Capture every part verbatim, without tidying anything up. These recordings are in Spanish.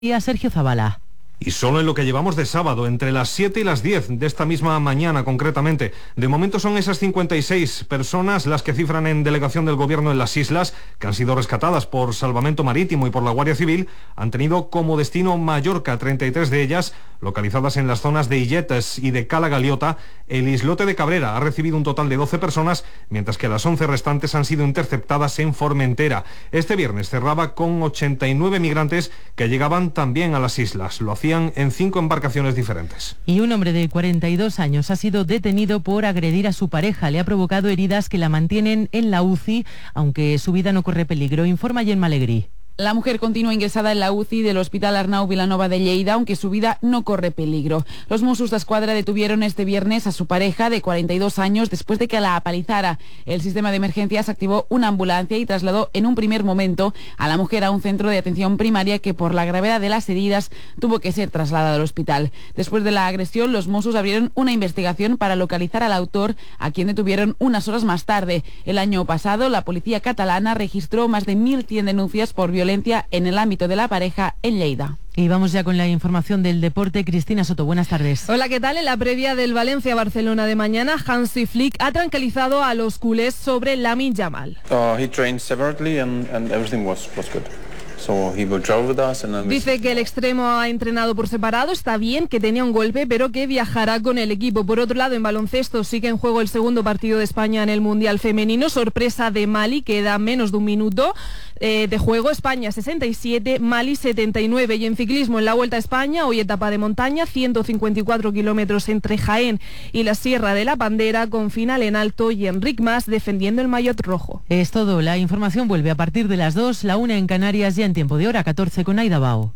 Y a Sergio Zabala. Y solo en lo que llevamos de sábado, entre las siete y las diez de esta misma mañana concretamente. De momento son esas cincuenta y seis personas las que cifran en delegación del gobierno en las islas, que han sido rescatadas por Salvamento Marítimo y por la Guardia Civil. Han tenido como destino Mallorca, treinta y tres de ellas, localizadas en las zonas de Illetes y de Cala Galiota. El islote de Cabrera ha recibido un total de doce personas, mientras que las once restantes han sido interceptadas en Formentera. Este viernes cerraba con ochenta y nueve migrantes que llegaban también a las islas. Lo hacían en cinco embarcaciones diferentes. Y un hombre de cuarenta y dos años ha sido detenido por agredir a su pareja. Le ha provocado heridas que la mantienen en la U C I, aunque su vida no corre peligro. Informa Gemma Alegrí. La mujer continúa ingresada en la U C I del Hospital Arnau Vilanova de Lleida, aunque su vida no corre peligro. Los Mossos d'Esquadra detuvieron este viernes a su pareja de cuarenta y dos años después de que la apalizara. El sistema de emergencias activó una ambulancia y trasladó en un primer momento a la mujer a un centro de atención primaria que por la gravedad de las heridas tuvo que ser trasladada al hospital. Después de la agresión, los Mossos abrieron una investigación para localizar al autor, a quien detuvieron unas horas más tarde. El año pasado, la policía catalana registró más de mil cien denuncias por violencia en el ámbito de la pareja en Lleida. Y vamos ya con la información del deporte. Cristina Soto, buenas tardes. Hola, ¿qué tal? En la previa del Valencia-Barcelona de mañana, Hansi Flick ha tranquilizado a los culés sobre Lamine Yamal. Uh, he trained separately and, and everything was, was good. So he will travel with us and Dice que el extremo ha entrenado por separado, está bien, que tenía un golpe, pero que viajará con el equipo. Por otro lado, en baloncesto sigue en juego el segundo partido de España en el Mundial Femenino. Sorpresa de Mali, queda menos de un minuto eh, de juego. España sesenta y siete, Mali setenta y nueve. Y en ciclismo, en la Vuelta a España, hoy etapa de montaña, ciento cincuenta y cuatro kilómetros entre Jaén y la Sierra de la Bandera, con final en alto y Enric Mas defendiendo el maillot rojo. Es todo. La información vuelve a partir de las dos, la una en Canarias, ya en tiempo de hora catorce con Aida Bao.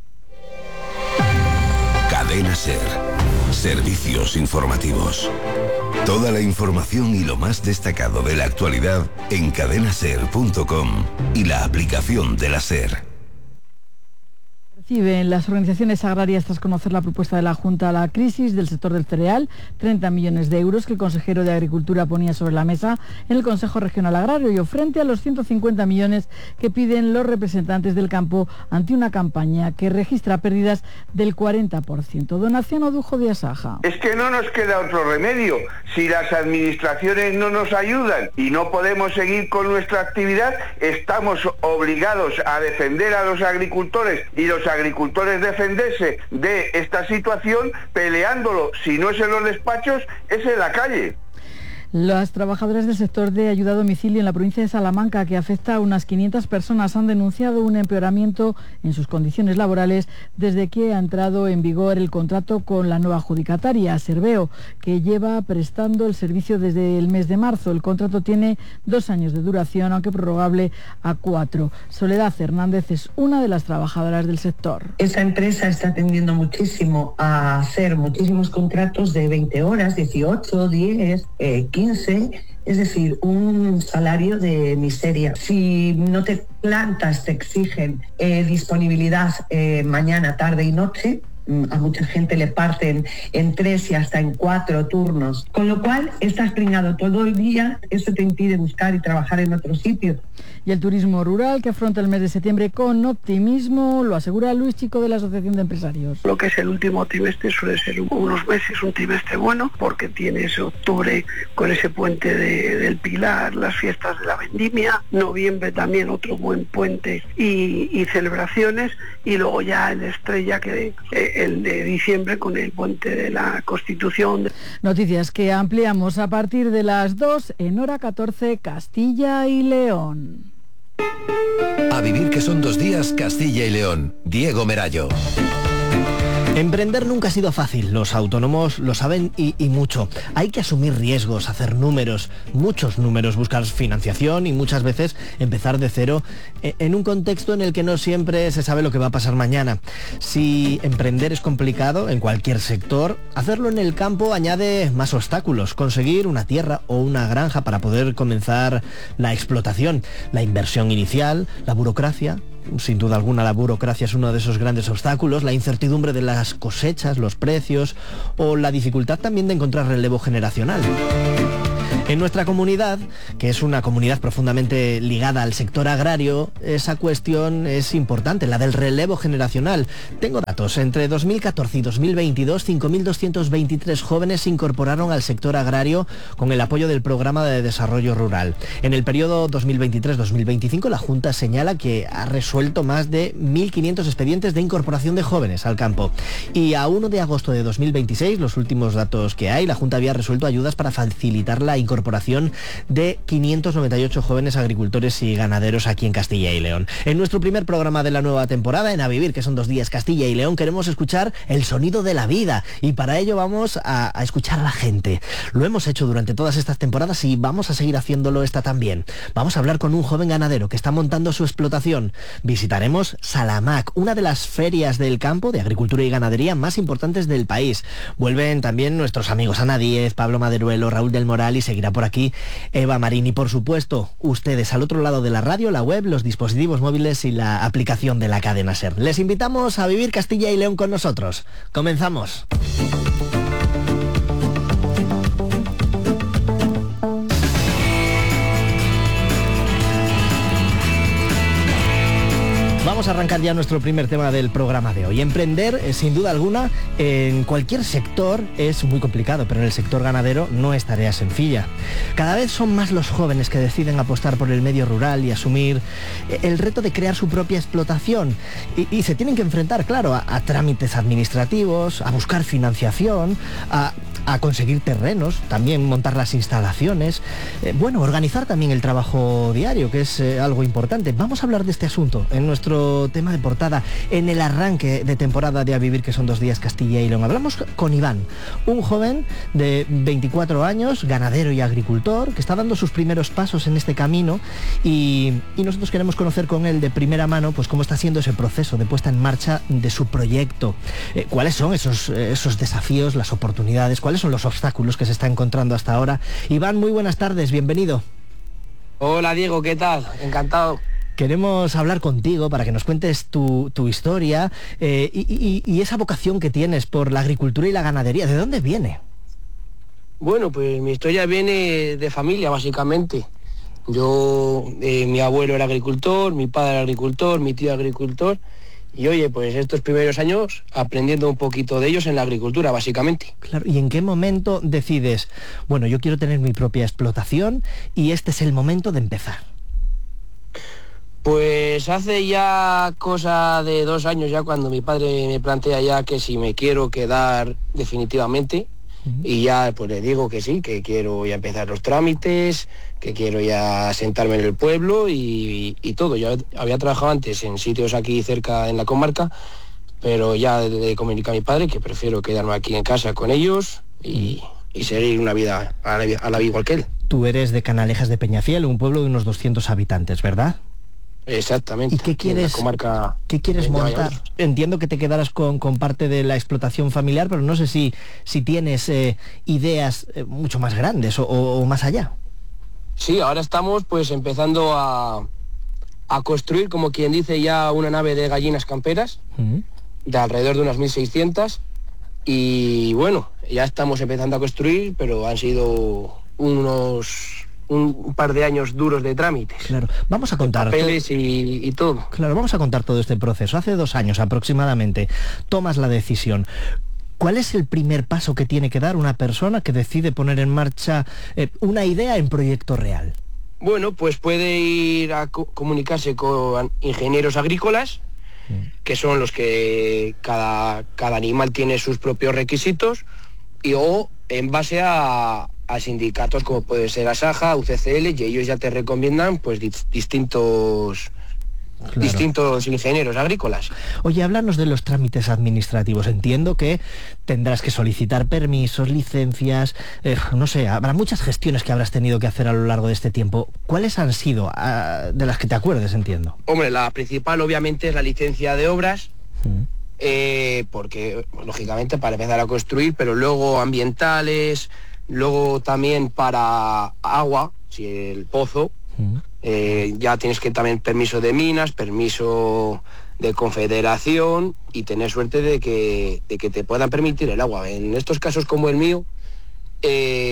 Cadena SER. Servicios informativos. Toda la información y lo más destacado de la actualidad en cadena ser punto com y la aplicación de la SER. Reciben las organizaciones agrarias tras conocer la propuesta de la Junta a la crisis del sector del cereal, treinta millones de euros que el consejero de Agricultura ponía sobre la mesa en el Consejo Regional Agrario y frente a los ciento cincuenta millones que piden los representantes del campo ante una campaña que registra pérdidas del cuarenta por ciento. Donación Odujo de Asaja. Es que no nos queda otro remedio. Si las administraciones no nos ayudan y no podemos seguir con nuestra actividad, estamos obligados a defender a los agricultores y los agricultores defenderse de esta situación peleándolo, si no es en los despachos, es en la calle. Las trabajadoras del sector de ayuda a domicilio en la provincia de Salamanca, que afecta a unas quinientas personas, han denunciado un empeoramiento en sus condiciones laborales desde que ha entrado en vigor el contrato con la nueva adjudicataria, Serveo, que lleva prestando el servicio desde el mes de marzo. El contrato tiene dos años de duración, aunque prorrogable a cuatro. Soledad Hernández es una de las trabajadoras del sector. Esa empresa está tendiendo muchísimo a hacer muchísimos contratos de veinte horas, dieciocho, diez, eh, quince, es decir, un salario de miseria. Si no te plantas, te exigen eh, disponibilidad eh, mañana, tarde y noche. A mucha gente le parten en tres y hasta en cuatro turnos, con lo cual estás pringado todo el día, eso te impide buscar y trabajar en otro sitio. Y el turismo rural, que afronta el mes de septiembre con optimismo, lo asegura Luis Chico de la Asociación de Empresarios. Lo que es el último trimestre suele ser unos meses, un trimestre bueno, porque tienes octubre con ese puente de, del Pilar, las fiestas de la Vendimia, noviembre también otro buen puente y, y celebraciones, y luego ya el estrella que eh, el de diciembre con el puente de la Constitución. Noticias que ampliamos a partir de las dos en hora catorce, Castilla y León. A vivir que son dos días, Castilla y León. Diego Merallo. Emprender nunca ha sido fácil, los autónomos lo saben y, y mucho. Hay que asumir riesgos, hacer números, muchos números, buscar financiación y muchas veces empezar de cero en un contexto en el que no siempre se sabe lo que va a pasar mañana. Si emprender es complicado en cualquier sector, hacerlo en el campo añade más obstáculos. Conseguir una tierra o una granja para poder comenzar la explotación, la inversión inicial, la burocracia. Sin duda alguna la burocracia es uno de esos grandes obstáculos, la incertidumbre de las cosechas, los precios o la dificultad también de encontrar relevo generacional. En nuestra comunidad, que es una comunidad profundamente ligada al sector agrario, esa cuestión es importante, la del relevo generacional. Tengo datos, entre dos mil catorce y dos mil veintidós, cinco mil doscientos veintitrés jóvenes se incorporaron al sector agrario con el apoyo del Programa de Desarrollo Rural. En el periodo dos mil veintitrés dos mil veinticinco, la Junta señala que ha resuelto más de mil quinientos expedientes de incorporación de jóvenes al campo. Y a uno de agosto de dos mil veintiséis, los últimos datos que hay, la Junta había resuelto ayudas para facilitar la incorporación incorporación de quinientos noventa y ocho jóvenes agricultores y ganaderos aquí en Castilla y León. En nuestro primer programa de la nueva temporada, en A Vivir, que son dos días Castilla y León, queremos escuchar el sonido de la vida y para ello vamos a, a escuchar a la gente. Lo hemos hecho durante todas estas temporadas y vamos a seguir haciéndolo esta también. Vamos a hablar con un joven ganadero que está montando su explotación. Visitaremos Salamac, una de las ferias del campo de agricultura y ganadería más importantes del país. Vuelven también nuestros amigos Ana Díez, Pablo Maderuelo, Raúl del Moral y seguirá por aquí Eva Marín. Y por supuesto, ustedes al otro lado de la radio, la web, los dispositivos móviles y la aplicación de la cadena SER. Les invitamos a vivir Castilla y León con nosotros. Comenzamos. Vamos a arrancar ya nuestro primer tema del programa de hoy. Emprender, eh, sin duda alguna, en cualquier sector es muy complicado, pero en el sector ganadero no es tarea sencilla. Cada vez son más los jóvenes que deciden apostar por el medio rural y asumir eh, el reto de crear su propia explotación. Y, y se tienen que enfrentar, claro, a, a trámites administrativos, a buscar financiación, a... a conseguir terrenos, también montar las instalaciones, eh, bueno, organizar también el trabajo diario, que es eh, algo importante. Vamos a hablar de este asunto en nuestro tema de portada, en el arranque de temporada de A Vivir, que son dos días Castilla y León. Hablamos con Iván, un joven de veinticuatro años, ganadero y agricultor, que está dando sus primeros pasos en este camino y, y nosotros queremos conocer con él de primera mano pues cómo está siendo ese proceso de puesta en marcha de su proyecto, eh, cuáles son esos, eh, esos desafíos, las oportunidades, cuáles son los obstáculos que se está encontrando hasta ahora. Iván, muy buenas tardes, bienvenido. Hola Diego, ¿qué tal? Encantado. Queremos hablar contigo para que nos cuentes tu, tu historia eh, y, y, y esa vocación que tienes por la agricultura y la ganadería. ¿De dónde viene? Bueno, pues mi historia viene de familia, básicamente. Yo, eh, mi abuelo era agricultor, mi padre era agricultor, mi tío agricultor. Y oye, pues estos primeros años aprendiendo un poquito de ellos en la agricultura, básicamente. Claro, ¿y en qué momento decides, bueno, yo quiero tener mi propia explotación y este es el momento de empezar? Pues hace ya cosa de dos años ya cuando mi padre me plantea ya que si me quiero quedar definitivamente, uh-huh. y ya pues le digo que sí, que quiero ya empezar los trámites, que quiero ya sentarme en el pueblo y, y todo. Yo había trabajado antes en sitios aquí cerca en la comarca, pero ya le comuniqué a mi padre que prefiero quedarme aquí en casa con ellos y, y seguir una vida a la, a la vida igual que él. Tú eres de Canalejas de Peñafiel, un pueblo de unos doscientos habitantes, ¿verdad? Exactamente. ¿Y qué quieres, comarca ¿qué quieres montar? Entiendo que te quedarás con, con parte de la explotación familiar, pero no sé si, si tienes eh, ideas eh, mucho más grandes o, o, o más allá. Sí, ahora estamos pues empezando a, a construir, como quien dice, ya una nave de gallinas camperas, uh-huh. de alrededor de unas mil seiscientas, y bueno, ya estamos empezando a construir, pero han sido unos un par de años duros de trámites. Claro, vamos a contar papeles y, y todo. Claro, vamos a contar todo este proceso. Hace dos años aproximadamente tomas la decisión. ¿Cuál es el primer paso que tiene que dar una persona que decide poner en marcha eh, una idea en proyecto real? Bueno, pues puede ir a co- comunicarse con ingenieros agrícolas, mm. que son los que cada, cada animal tiene sus propios requisitos, y o en base a, a sindicatos como puede ser Asaja, U C C L, y ellos ya te recomiendan pues di- distintos... Claro. distintos ingenieros agrícolas. Oye, háblanos de los trámites administrativos. Entiendo que tendrás que solicitar permisos, licencias, eh, no sé, habrá muchas gestiones que habrás tenido que hacer a lo largo de este tiempo. ¿Cuáles han sido, uh, de las que te acuerdes, entiendo? Hombre, la principal obviamente es la licencia de obras, mm. eh, porque lógicamente para empezar a construir, pero luego ambientales, luego también para agua, si el pozo, mm. Eh, ya tienes que también permiso de minas, permiso de confederación y tener suerte de que, de que te puedan permitir el agua. En estos casos como el mío, eh,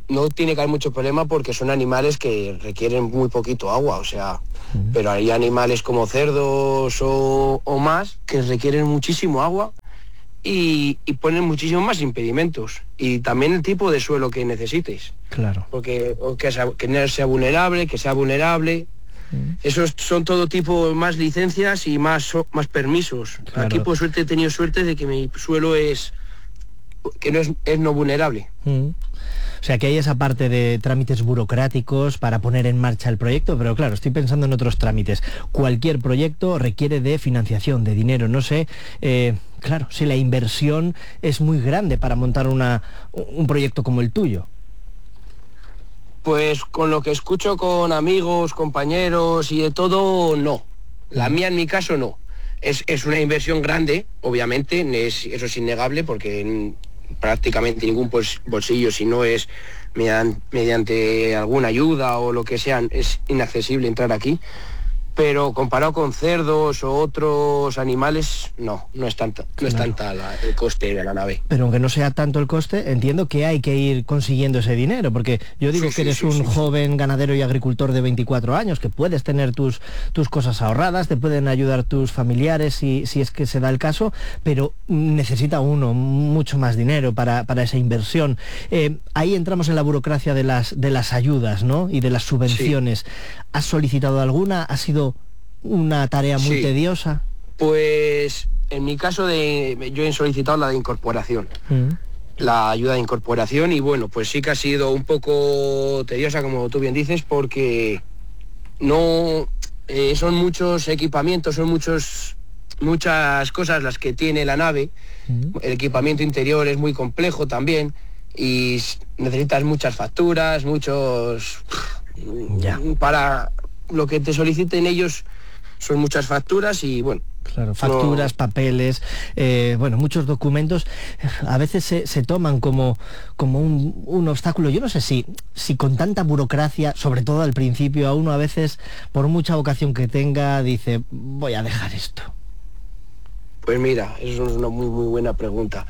no tiene que haber mucho problema porque son animales que requieren muy poquito agua, o sea, uh-huh. pero hay animales como cerdos o, o más que requieren muchísimo agua y, y ponen muchísimos más impedimentos, y también el tipo de suelo que necesites. Claro. Porque o que, sea, que no sea vulnerable, que sea vulnerable. Uh-huh. Esos son todo tipo, más licencias y más, más permisos. Claro. Aquí por suerte he tenido suerte de que mi suelo es que no es, es no vulnerable. Uh-huh. O sea que hay esa parte de trámites burocráticos para poner en marcha el proyecto, pero claro, estoy pensando en otros trámites. Cualquier proyecto requiere de financiación, de dinero, no sé, eh, claro, si la inversión es muy grande para montar una, un proyecto como el tuyo. Pues con lo que escucho con amigos, compañeros y de todo, no. La mía en mi caso no. Es, es una inversión grande, obviamente, es, eso es innegable porque prácticamente ningún bolsillo, si no es mediante, mediante alguna ayuda o lo que sea, es inaccesible entrar aquí. Pero comparado con cerdos o otros animales, no, no es tanta, no es tanta la, el coste de la nave. Pero aunque no sea tanto el coste, entiendo que hay que ir consiguiendo ese dinero, porque yo digo sí, que eres sí, un sí, joven sí. ganadero y agricultor de veinticuatro años, que puedes tener tus, tus cosas ahorradas, te pueden ayudar tus familiares si, si es que se da el caso, pero necesita uno mucho más dinero para, para esa inversión. Eh, ahí entramos en la burocracia de las, de las ayudas, ¿no? Y de las subvenciones. Sí. ¿Has solicitado alguna? ¿Ha sido una tarea muy sí. tediosa? Pues en mi caso de yo he solicitado la de incorporación, mm. la ayuda de incorporación, y bueno, pues sí que ha sido un poco tediosa, como tú bien dices, porque no eh, son muchos equipamientos, son muchos muchas cosas las que tiene la nave. Mm. El equipamiento interior es muy complejo también y necesitas muchas facturas, muchos ya. Para lo que te soliciten ellos son muchas facturas y bueno. Claro, facturas, no... papeles, eh, bueno, muchos documentos, a veces se, se toman como, como un, un obstáculo. Yo no sé si, si con tanta burocracia, sobre todo al principio, a uno a veces, por mucha vocación que tenga, dice, voy a dejar esto. Pues mira, eso es una muy, muy buena pregunta.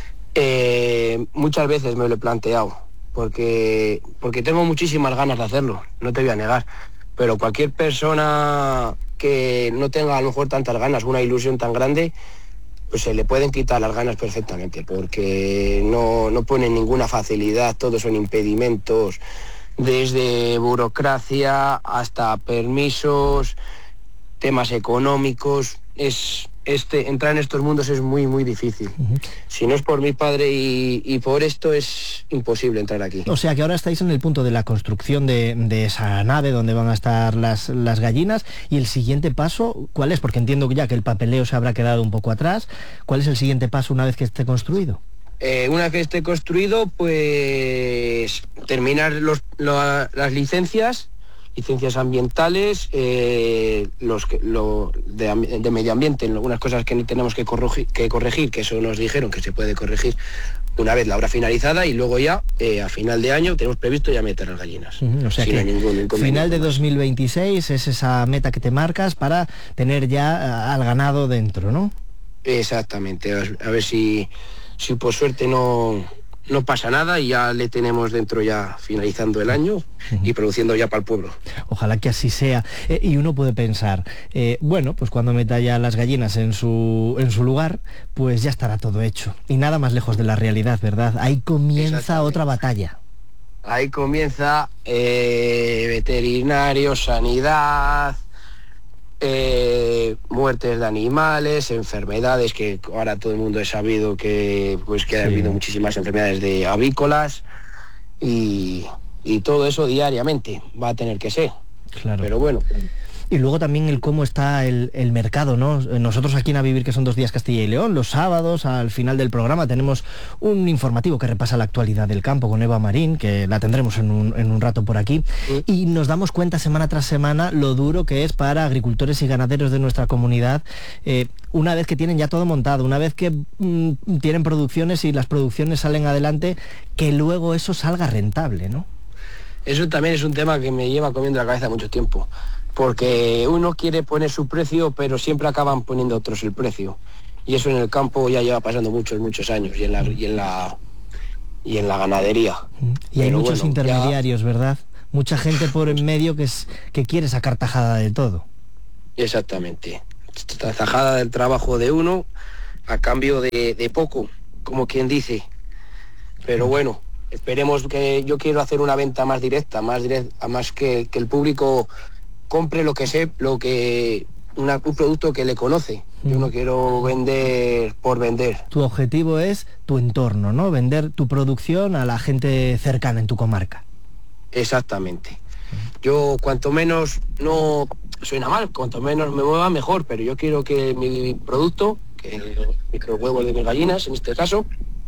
Eh, muchas veces me lo he planteado, porque, porque tengo muchísimas ganas de hacerlo, no te voy a negar. Pero cualquier persona que no tenga a lo mejor tantas ganas, una ilusión tan grande, pues se le pueden quitar las ganas perfectamente, porque no, no ponen ninguna facilidad, todos son impedimentos, desde burocracia hasta permisos, temas económicos. Es, este, entrar en estos mundos es muy, muy difícil. Uh-huh. Si no es por mi padre y, y por esto, es imposible entrar aquí. O sea que ahora estáis en el punto de la construcción de, de esa nave donde van a estar las, las gallinas, y el siguiente paso, ¿cuál es? Porque entiendo ya que el papeleo se habrá quedado un poco atrás. ¿Cuál es el siguiente paso una vez que esté construido? Eh, una vez que esté construido, pues terminar los, lo, las licencias, licencias ambientales, eh, los lo de, de medio ambiente, algunas cosas que tenemos que corregir, que corregir, que eso nos dijeron que se puede corregir una vez la obra finalizada, y luego ya eh, a final de año tenemos previsto ya meter las gallinas. Uh-huh, o sea que ningún final de dos mil veintiséis es esa meta que te marcas para tener ya al ganado dentro, ¿no? Exactamente, a ver si, si por suerte no... no pasa nada y ya le tenemos dentro ya finalizando el año y produciendo ya para el pueblo. Ojalá que así sea. Eh, y uno puede pensar, eh, bueno, pues cuando meta ya las gallinas en su, en su lugar, pues ya estará todo hecho. Y nada más lejos de la realidad, ¿verdad? Ahí comienza otra batalla. Ahí comienza eh, veterinario, sanidad, Eh, muertes de animales, enfermedades, que ahora todo el mundo ha sabido que pues que sí. ha habido muchísimas enfermedades de avícolas y, y todo eso diariamente va a tener que ser. Claro. Pero bueno. Y luego también el cómo está el, el mercado, ¿no? Nosotros aquí en A Vivir, que son dos días Castilla y León, los sábados, al final del programa, tenemos un informativo que repasa la actualidad del campo con Eva Marín, que la tendremos en un, en un rato por aquí, sí. Y nos damos cuenta semana tras semana lo duro que es para agricultores y ganaderos de nuestra comunidad, eh, una vez que tienen ya todo montado, una vez que mmm, tienen producciones y las producciones salen adelante, que luego eso salga rentable, ¿no? Eso también es un tema que me lleva comiendo la cabeza mucho tiempo. Porque uno quiere poner su precio, pero siempre acaban poniendo otros el precio. Y eso en el campo ya lleva pasando muchos, muchos años. Y en la, y en la, y en la ganadería. Y hay Pero muchos bueno, intermediarios, ¿verdad? Mucha gente por en medio que, es, que quiere sacar tajada de todo. Exactamente. Esta tajada del trabajo de uno a cambio de, de poco, como quien dice. Pero bueno, esperemos que yo quiero hacer una venta más directa, más directa, más que, que el público compre lo que sé, lo que una, un producto que le conoce. Yo no quiero vender por vender. Tu objetivo es tu entorno, ¿no? Vender tu producción a la gente cercana en tu comarca. Exactamente. Yo cuanto menos, no suena mal, cuanto menos me mueva mejor, pero yo quiero que mi producto, que el microhuevo de mis gallinas en este caso,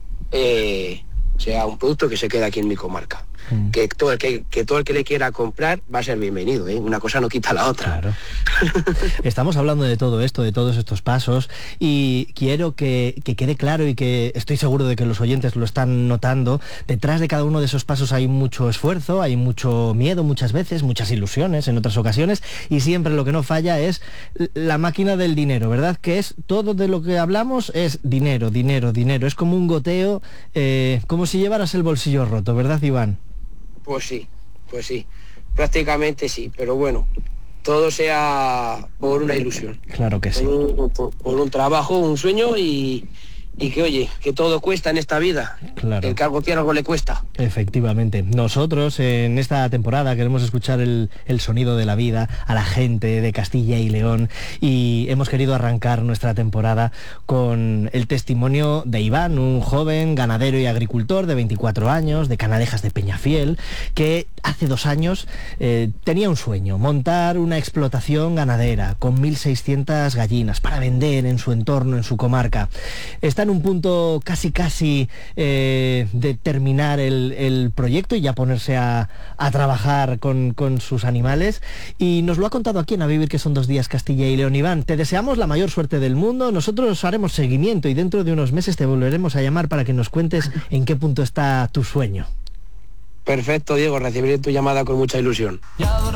eh, sea un producto que se quede aquí en mi comarca. Mm. Que, todo el que, que todo el que le quiera comprar va a ser bienvenido, ¿eh? Una cosa no quita la otra. Claro. Estamos hablando de todo esto, de todos estos pasos, y quiero que, que quede claro, y que estoy seguro de que los oyentes lo están notando, detrás de cada uno de esos pasos hay mucho esfuerzo, hay mucho miedo muchas veces, muchas ilusiones en otras ocasiones, y siempre lo que no falla es la máquina del dinero, ¿verdad? Que es todo de lo que hablamos es dinero, dinero, dinero. Es como un goteo, eh, como si llevaras el bolsillo roto, ¿verdad, Iván? Pues sí, pues sí, prácticamente sí, pero bueno, todo sea por una ilusión. Claro que sí. Por un, por, por un trabajo, un sueño y, y que oye, que todo cuesta en esta vida. Claro. El que algo quiere, algo le cuesta. Efectivamente. Nosotros en esta temporada queremos escuchar el, el sonido de la vida a la gente de Castilla y León, y hemos querido arrancar nuestra temporada con el testimonio de Iván, un joven ganadero y agricultor de veinticuatro años, de Canadejas de Peñafiel, que hace dos años eh, tenía un sueño: montar una explotación ganadera con mil seiscientas gallinas para vender en su entorno, en su comarca. Está en un punto casi casi eh, de terminar el, el proyecto y ya ponerse a, a trabajar con, con sus animales, y nos lo ha contado aquí en A Vivir, que son dos días Castilla y León. Iván, te deseamos la mayor suerte del mundo. Nosotros haremos seguimiento y dentro de unos meses te volveremos a llamar para que nos cuentes en qué punto está tu sueño. Perfecto, Diego, recibiré tu llamada con mucha ilusión.